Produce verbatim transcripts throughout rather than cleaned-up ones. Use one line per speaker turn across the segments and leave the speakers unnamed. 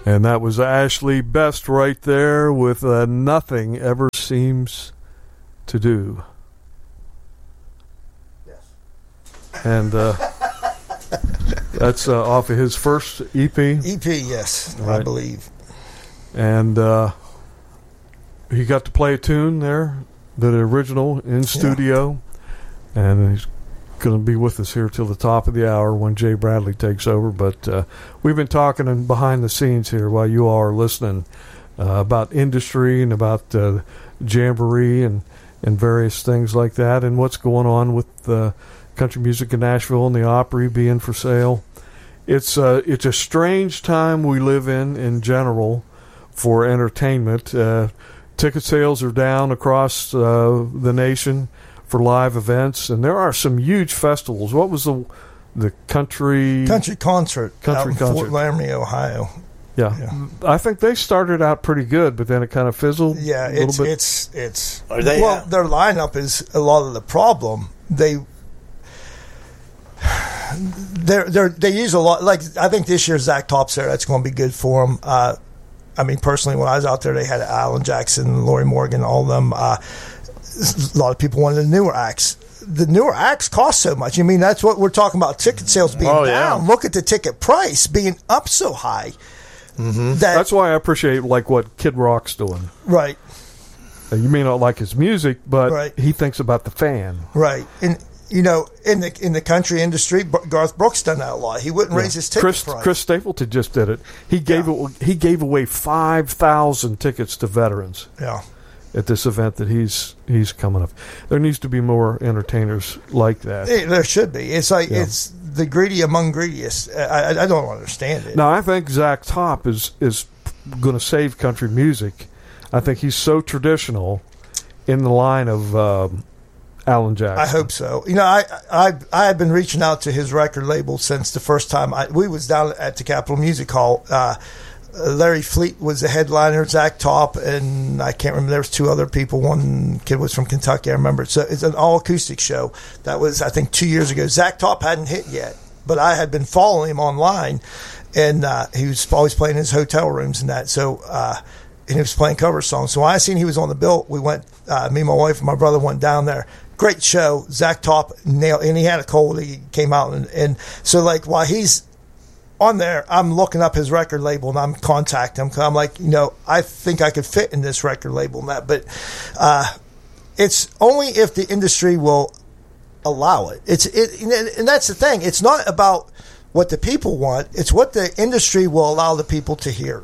And that was Ashley Best right there with uh, Nothing Ever Seems to Do.
Yes.
And uh, that's uh, off of his first E P.
E P, yes,
right.
I believe.
And uh, he got to play a tune there, the original in studio. Yeah. And he's going to be with us here till the top of the hour when Jay Bradley takes over. But uh, we've been talking in behind the scenes here while you all are listening uh, about industry and about uh, Jamboree and, and various things like that, and what's going on with uh, country music in Nashville and the Opry being for sale. It's uh, it's a strange time we live in in general for entertainment. Uh, ticket sales are down across uh, the nation for live events, and there are some huge festivals. What was the the country
country concert
country
out in
concert.
Fort Laramie, Ohio?
Yeah. yeah, I think they started out pretty good, but then it kind of fizzled.
Yeah,
a little
it's
bit.
it's it's.
Are they,
well,
uh,
their lineup is a lot of the problem. They they they they use a lot. Like I think this year Zach Top's there. That's going to be good for them. Uh, I mean, personally, when I was out there, they had Alan Jackson, Lori Morgan, all of them. Uh, a lot of people wanted the newer acts. The newer acts cost so much. I mean, that's what we're talking about. Ticket sales being
oh,
down.
Yeah.
Look at the ticket price being up so high.
Mm-hmm.
That,
That's why I appreciate like what Kid Rock's doing.
right.
Uh, You may not like his music, but
Right.
he thinks about the fan.
Right, and you know, in the in the country industry, Garth Brooks done that a lot. He wouldn't raise his ticket
Chris
price.
Chris Stapleton just did it. He gave
Yeah.
it, he gave away five thousand tickets to veterans
Yeah,
at this event that he's he's coming up. There needs to be more entertainers like that.
It- there should be. It's like
Yeah.
it's the greedy among greediest. I, I, I don't understand it.
Now I think Zach Top is is going to save country music. I think he's so traditional in the line of um, Alan Jackson.
I hope so. You know, I I I have been reaching out to his record label since the first time I we was down at the Capitol Music Hall. Uh, Larry Fleet was the headliner, Zach Top, and I can't remember. There was two other people. One kid was from Kentucky. I remember. It's, a, it's an all acoustic show. That was, I think, two years ago. Zach Top hadn't hit yet, but I had been following him online, and uh, he was always playing in his hotel rooms and that. So, uh, and he was playing cover songs. So when I seen he was on the bill, we went. Uh, me, my wife, and my brother went down there. Great show. Zach Top nailed, and he had a cold. He came out, and, and so like while he's on there, I'm looking up his record label and I'm contacting him. 'Cause I'm like, you know, I think I could fit in this record label and that, but uh, it's only if the industry will allow it. It's it, and that's the thing. It's not about what the people want. It's what the industry will allow the people to hear.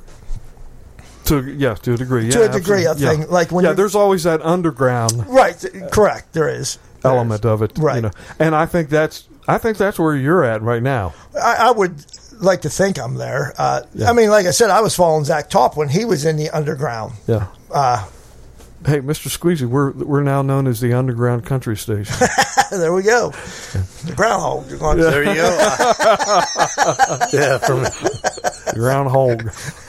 To yeah, to a degree. Yeah,
To a degree,
absolutely.
I think.
Yeah.
Like when
yeah,
you're-
there's always that underground
Right. Correct. There is. There
element
is.
of it,
Right.
You know, and I think that's I think that's where you're at right now.
I, I would like to think I'm there. Uh,
Yeah.
I mean, like I said, I was following Zach Top when he was in the underground.
Yeah.
Uh,
Hey, Mister Squeezy, we're we're now known as the Underground Country Station.
there we go. The groundhog. You're going
There you go. yeah, from
Groundhog.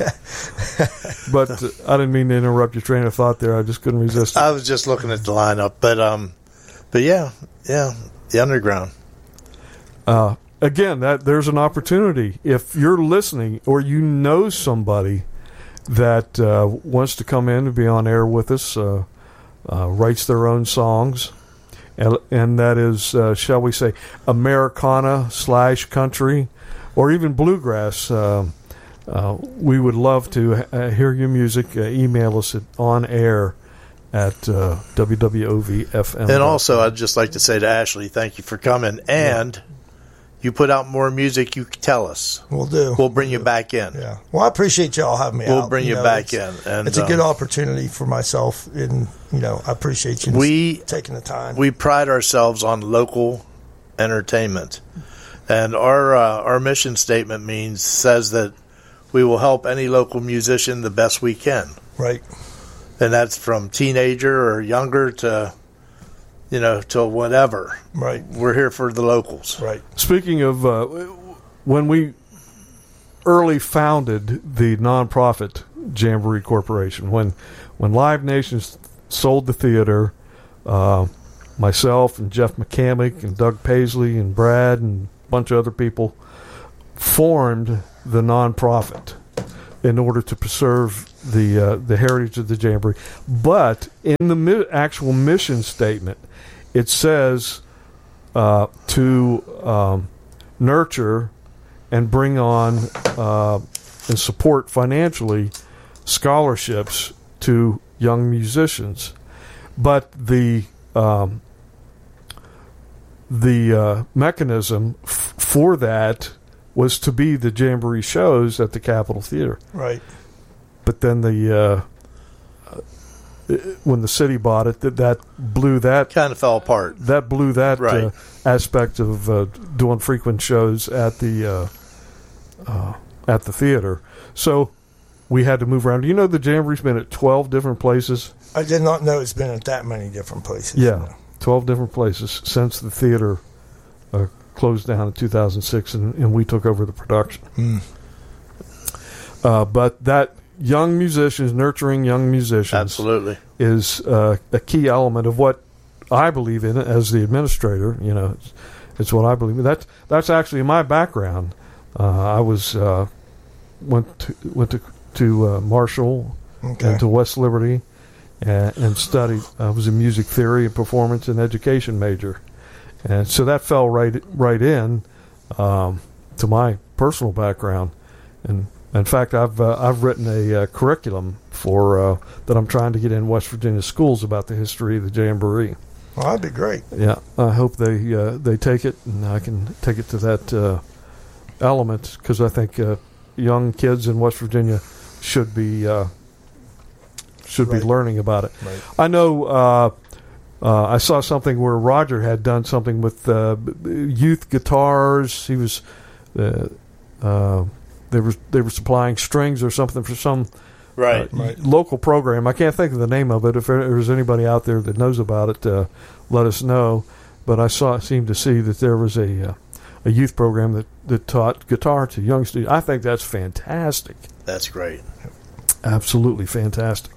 But uh, I didn't mean to interrupt your train of thought there. I just couldn't resist it.
I was just looking at the lineup, but um, but yeah, yeah, the underground.
Uh, again, that there's an opportunity. If you're listening or you know somebody that uh, wants to come in and be on air with us, uh, uh, writes their own songs, and, and that is, uh, shall we say, Americana slash country, or even bluegrass, uh, uh, we would love to uh, hear your music. Uh, email us at on air at uh, W W O V F M.
And also, I'd just like to say to Ashley, thank you for coming. And you put out more music, you tell us.
We'll do.
We'll bring you back in.
Yeah. Well, I appreciate y'all having me out.
We'll bring you
know,
back
it's-
in. And
it's a good
um,
opportunity for myself, and you know, I appreciate you
We-
taking the time.
we pride ourselves on local entertainment, and our uh, our mission statement means says that we will help any local musician the best we can,
right.
and that's from teenager or younger to, you know, to whatever.
Right.
We're here for the locals.
Right.
Speaking of, uh, when we early founded the nonprofit Jamboree Corporation, when when Live Nation sold the theater, uh, myself and Jeff McCamick and Doug Paisley and Brad and a bunch of other people formed the nonprofit. in order to preserve the uh, the heritage of the Jamboree. But in the mi- actual mission statement, it says uh, to um, nurture and bring on uh, and support financially scholarships to young musicians. But the um, the uh, mechanism f- for that was to be the Jamboree shows at the Capitol Theater.
Right.
But then the uh, uh, when the city bought it, that that blew that
Kind of fell apart.
that blew that
Right.
uh, aspect of uh, doing frequent shows at the uh, uh, at the theater. So we had to move around. You know, the Jamboree's been at twelve different places.
I did not know it's been at that many different places.
Yeah, twelve different places since the theater uh, closed down in two thousand six, and, and we took over the production.
Mm.
Uh, but that young musicians, nurturing young musicians,
Absolutely.
is uh, a key element of what I believe in as the administrator. You know, it's, it's what I believe in. That, that's actually my background. Uh, I was uh, went to, went to to uh, Marshall
Okay.
and to West Liberty and, and studied. I was a music theory and performance and education major, and so that fell right right in um, to my personal background. And in fact, I've uh, I've written a uh, curriculum for uh, that I'm trying to get in West Virginia schools about the history of the Jamboree.
Well, that'd be great.
Yeah, I hope they uh, they take it, and I can take it to that uh, element, because I think uh, young kids in West Virginia should be uh, should
Right.
be learning about it.
Right.
I know. Uh, uh, I saw something where Roger had done something with uh, youth guitars. He was uh, uh, they were they were supplying strings or something for some
Right.
uh,
Right.
local program. I can't think of the name of it. If there- there's anybody out there that knows about it, uh, let us know. But I saw seemed to see that there was a uh, a youth program that, that taught guitar to young students. I think that's fantastic.
That's great.
Absolutely fantastic.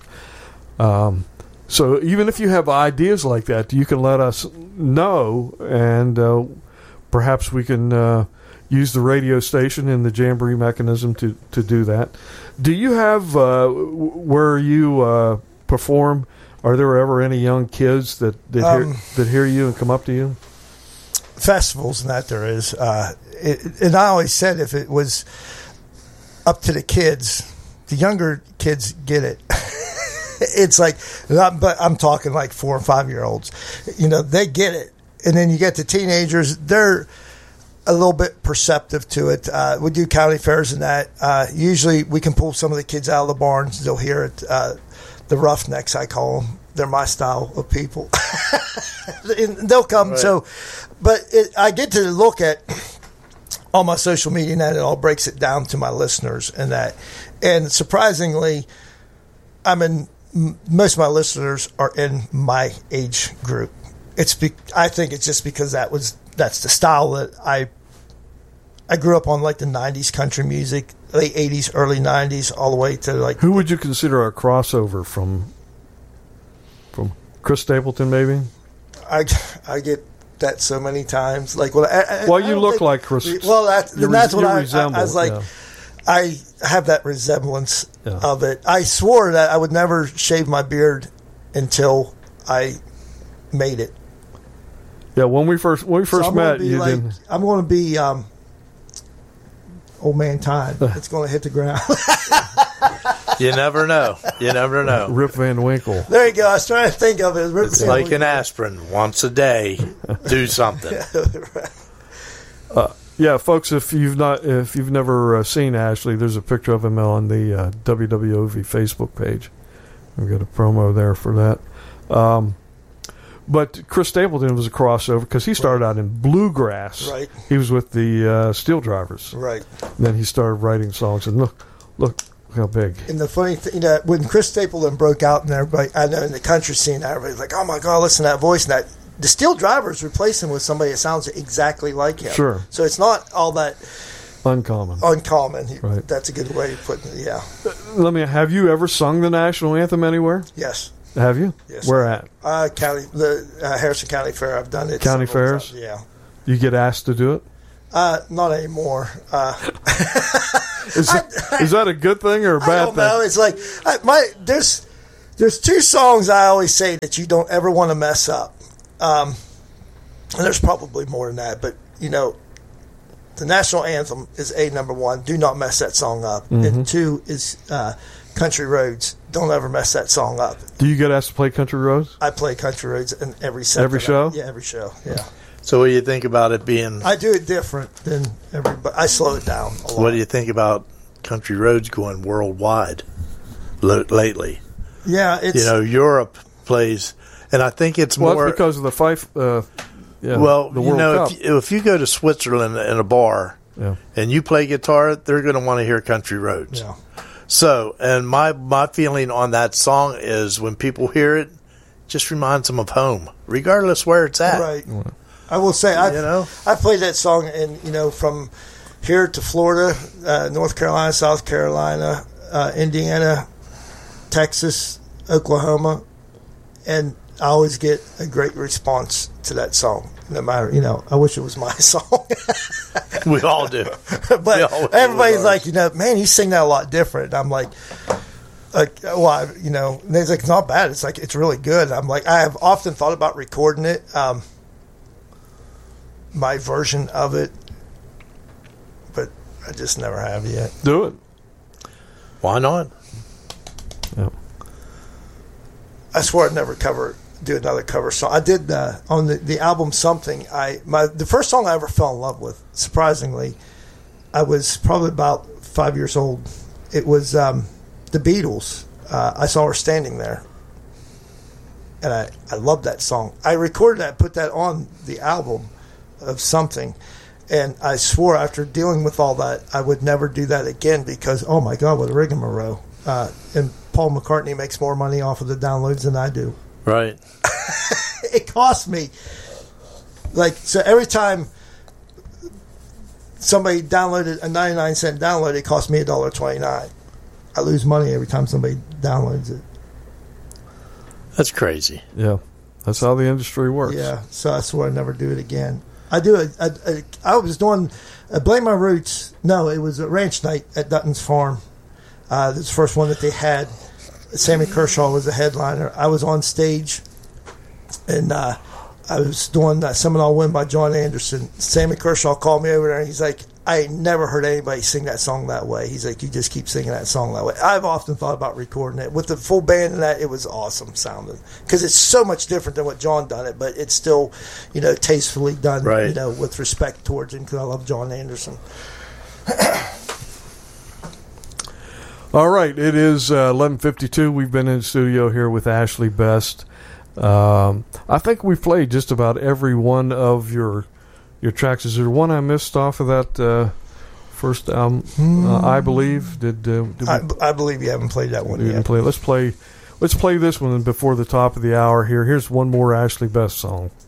Um, so even if you have ideas like that, you can let us know, and uh, perhaps we can uh, use the radio station and the Jamboree mechanism to, to do that. Do you have, uh, w- where you uh, perform, are there ever any young kids that, that,
Um,
hear, that hear you and come up to you?
Festivals and that there is. Uh, it, and I always said if it was up to the kids, the younger kids get it. It's like, but I'm talking like four or five year olds. You know, they get it. And then you get the teenagers, they're a little bit perceptive to it. Uh, we do county fairs and that. Uh, usually we can pull some of the kids out of the barns. They'll hear it. Uh, the roughnecks, I call them. They're my style of people. And they'll come.
Right.
So, but it, I get to look at all my social media and that, it all breaks it down to my listeners and that. And surprisingly, I'm in, m- most of my listeners are in my age group. It's be, I think it's just because that was that's the style that I I grew up on, like the nineties country music, late eighties, early nineties, all the way to like
Who would you consider a crossover from? From Chris Stapleton, maybe?
I I get that so many times. Like, well, I, I,
Well,
I
you
don't
look
think-
like Chris.
Well, that,
You
and that's
res-
what
you
I, I,
resemble,
I was like.
yeah.
I have that resemblance
Yeah.
of it. I swore that I would never shave my beard until I made it.
Yeah, when we first when we
So
first
I'm gonna
met,
be
you
like,
didn't.
I'm going to be um, old man time. It's going to hit the ground.
You never know. You never know.
Rip Van Winkle.
There you go. I was trying to think of it.
It's like an aspirin. Once a day, do something.
Yeah, folks, if you've not, if you've never uh, seen Ashley, there's a picture of him on the uh, W W O V Facebook page. We've got a promo there for that. Um, but Chris Stapleton was a crossover because he started out in bluegrass.
Right.
He was with the uh, Steel Drivers.
Right.
And then he started writing songs. And look, look how big.
And the funny thing, you know, when Chris Stapleton broke out and everybody, I know in the country scene, everybody's like, oh my God, listen to that voice. And that, the Steel Drivers replaced him with somebody that sounds exactly like him.
Sure.
So it's not all that
Uncommon.
uncommon.
Right.
That's a good way of putting it. Yeah.
Let me. Have you ever sung the national anthem anywhere?
Yes.
Have you?
Yes.
Where at?
Uh, county, the uh, Harrison County Fair. I've done it.
County
several
fairs?
times. Yeah.
You get asked to do it?
Uh, not anymore. Uh,
is, that, is that a good thing or a bad
I don't
thing?
know. It's like I, my there's there's two songs I always say that you don't ever want to mess up. Um, and there's probably more than that, but you know, the national anthem is a number one. Do not mess that song up.
Mm-hmm.
And two is uh, Country Roads. Don't ever mess that song up.
Do you get asked to play Country Roads?
I play Country Roads in every set.
Every show?
I, yeah, every show. Yeah.
So what do you think about it being?
I do it different than everybody. I slow it down a lot.
What do you think about Country Roads going worldwide lo- lately?
Yeah, it's
You know, Europe plays, and I think it's
Well,
more
it's because of the Fife. Uh, yeah,
well,
the
you
World
know,
Cup.
if you, if you go to Switzerland in a bar
yeah.
and you play guitar, they're going to want to hear Country Roads.
yeah.
So, and my my feeling on that song is when people hear it, it just reminds them of home, regardless where it's at.
Right. I will say, I
You know?
I played that song, and you know, from here to Florida, uh, North Carolina, South Carolina, uh, Indiana, Texas, Oklahoma, and I always get a great response to that song. No matter, you know, I wish it was my song,
We all do. We
but
all do
everybody's
ours.
like, you know, man, you sing that a lot different. And I'm like. Like, well, I, you know, and it's like, it's not bad. It's like, it's really good. I'm like, I have often thought about recording it, um, my version of it, but I just never have yet.
Do it.
Why not?
Yeah.
I swore I'd never cover, do another cover song. I did, uh, on the, the album Something, I, my, the first song I ever fell in love with, surprisingly, I was probably about five years old. It was, um, the Beatles. Uh, I Saw Her Standing There. And I, I loved that song. I recorded that, put that on the album of Something. And I swore after dealing with all that, I would never do that again because, oh my God, what a rigmarole. Uh, and Paul McCartney makes more money off of the downloads than I do.
Right.
It cost me, like, so every time somebody downloaded a ninety-nine cent download, it cost me one dollar and twenty-nine cents. I lose money every time somebody downloads it.
That's crazy.
Yeah. That's how the industry works.
Yeah, so I swore I'd never do it again. I do it. I, I, I was doing uh, Blame My Roots. No, it was a ranch night at Dutton's Farm. Uh, this was the first one that they had. Sammy Kershaw was the headliner. I was on stage, and uh, I was doing uh, Seminole Wind by John Anderson. Sammy Kershaw called me over there, and he's like, I ain't never heard anybody sing that song that way. He's like, you just keep singing that song that way. I've often thought about recording it. With the full band and that, it was awesome sounding. Because it's so much different than what John done it, but it's still, you know, tastefully done,
Right.
you know, with respect towards him, because I love John Anderson.
All right. It is uh, eleven fifty-two. We've been in the studio here with Ashley Best. Um, I think we've played just about every one of your your tracks. Is there one I missed off of that uh, first album? Uh, I believe. Did, uh, did we,
I, I believe you haven't played that one
we didn't
yet.
play? Let's play. Let's play this one before the top of the hour. Here. Here's one more Ashley Best song.